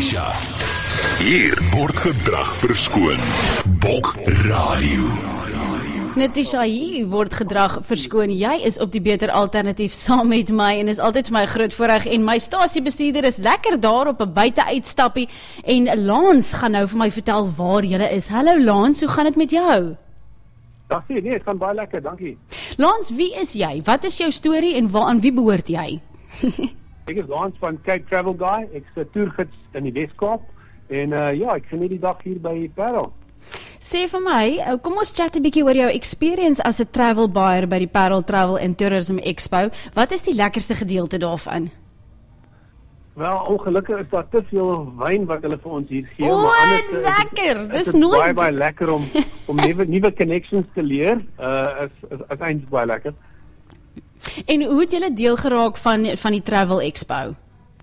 Natasha. Hier word gedrag verskoon. Bok Radio. Natasha, hier word gedrag verskoon. Jy is op die beter alternatief saam met my en is altyd vir my groot voorreg en my stasiebestuurder is lekker daar op 'n buite-uitstappie en Lance gaan nou vir my vertel waar jy is. Hallo Lance, hoe gaan dit met jou? Nee, het gaan baie lekker, dankie. Lance, wie is jy? Wat is jou storie en aan wie behoort jy? Ek is Lance van Cape Travel Guy. Ek is 'n toergids in die Weskaap en ek geniet die dag hier by Parel. Sê vir my, kom ons chat 'n bietjie oor jou experience as 'n travel buyer by die Parel Travel and Tourism Expo. Wat is die lekkerste gedeelte daarvan? Wel, ongelukkig is daar te veel wyn wat hulle vir ons hier gee, O, maar anders lekker. Dis is nooit baie lekker om nuwe connections te leer. Is eintlik baie lekker. En hoe het julle deel geraak van die Travel Expo?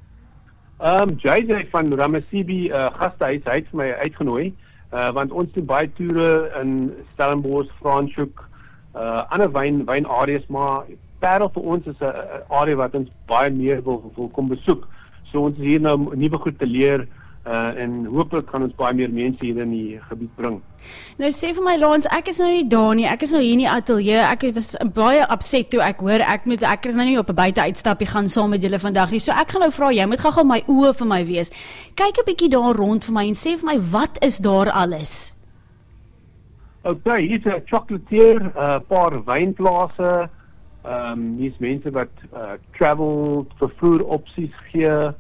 JJ van Ramasebe gastehuis, hy het vir my uitgenooi, want ons doen baie toere in Stellenbosch, Franschhoek, ander wynareas, maar Parel vir ons is 'n area wat ons baie meer wil kom besoek. So ons is hier nou nuwe goed te leer en hooplik kan ons baie meer mense hier in die gebied bring. Nou sê vir my Lance, ek is nou nie daar nie, ek is nou hier in die ateljee, ek was baie upset toe ek hoor, ek kan nou nie op 'n buite-uitstappie gaan saam met julle vandag nie, so ek gaan nou vra, jy moet gou my oë vir my wees. Kyk 'n bietjie daar rond vir my en sê vir my, wat is daar alles? Okay, hier is 'n chocolatier, 'n paar wynplase, hier's mense wat travel vervoer opsies gee,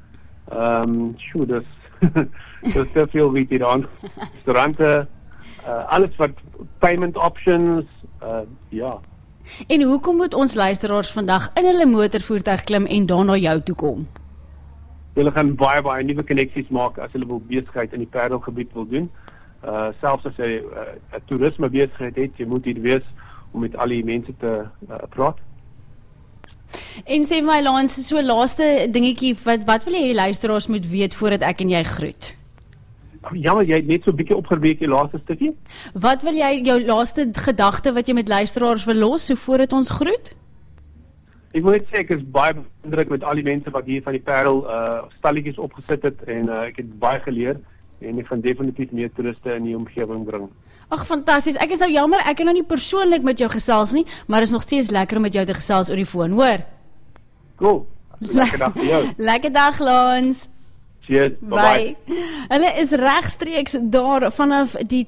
dis te veel weet hier aan, restaurante, alles wat payment options, ja. En hoekom moet ons luisteraars vandag in hulle motorvoertuig klim en dan na jou toe kom? Hulle gaan baie nuwe koneksies maak as hulle wil besigheid in die Parelgebied wil doen. Selfs as jy 'n toerisme besigheid het, jy moet hier wees om met al die mense te praat. En sê my Lance, so laaste dingetjie, wat wil jy hê luisteraars moet weet voordat ek en jy groet? Jammer, jy het net so 'n bietjie opgebreek die laaste stukkie. Wat wil jy, jou laaste gedagte wat jy met luisteraars wil los, so voordat ons groet? Ek wil net sê ek is baie beïndruk met al die mense wat hier van die Parel stalletjies opgesit het en ek het baie geleer en ek gaan definitief meer toeriste in die omgewing bring. Ag, fantasties. Ek is nou jammer, ek kan nou nie persoonlik met jou gesels nie, maar is nog steeds lekker om met jou te gesels oor die foon, hoor? Cool. Lekker dag vir jou. Lekker dag, Lance. Cheers. Bye. Hulle is regstreeks daar vanaf die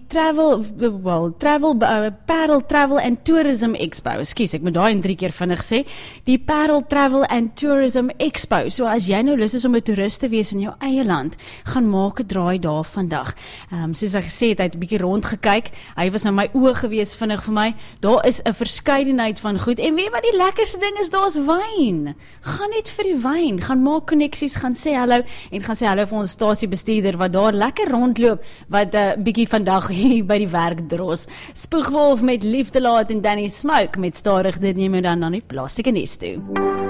Parel Travel and Tourism Expo. Ekskuus, ek moet daai 3 keer vinnig sê. Die Parel Travel and Tourism Expo. So as jy nou lus is om 'n toerist te wees in jou eie land, gaan maak 'n draai daar vandag. Soos ek gesê het, hy het 'n bietjie rondgekyk. Hy was nou my oë gewees vinnig vir my. Daar is 'n verskeidenheid van goed. En weet wat die lekkerste ding is? Daar's wyn. Gaan net vir die wyn, gaan maak koneksies, gaan sê hallo en gaan sê hallo vir ons stasiebestuurder wat daar lekker rondloop, wat 'n bietjie vandag hier by die werk dros. Spoegwolf met Liefde Laat en Danny Smoke met Stadig dit neem jou dan na die plastieke nes toe.